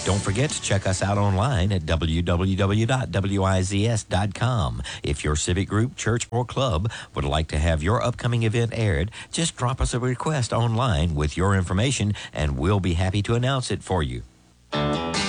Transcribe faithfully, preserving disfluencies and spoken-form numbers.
Don't forget to check us out online at w w w dot wiz dot com. If your civic group, church, or club would like to have your upcoming event aired, just drop us a request online with your information, and we'll be happy to announce it for you.